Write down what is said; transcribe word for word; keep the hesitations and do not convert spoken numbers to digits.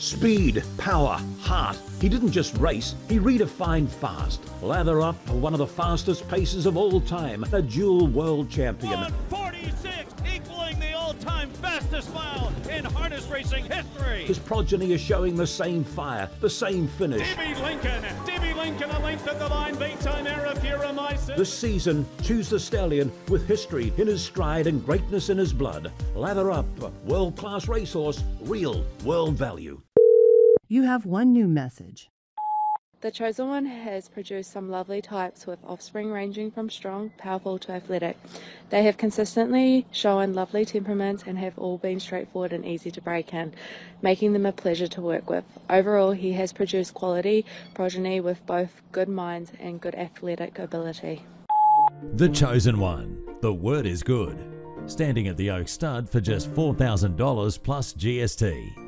Speed, power, heart. He didn't just race, he redefined fast. Lather Up, one of the fastest paces of all time, a dual world champion. one forty-six, equaling the all-time fastest mile in harness racing history. His progeny is showing the same fire, the same finish. D B Lincoln, D B Lincoln a length at the line, big time era Furamycin. This season, choose the stallion with history in his stride and greatness in his blood. Lather Up, world-class racehorse, real world value. You have one new message. The Chosen One has produced some lovely types with offspring ranging from strong, powerful to athletic. They have consistently shown lovely temperaments and have all been straightforward and easy to break in, making them a pleasure to work with. Overall, he has produced quality progeny with both good minds and good athletic ability. The Chosen One. The word is good. Standing at the Oak Stud for just four thousand dollars plus G S T.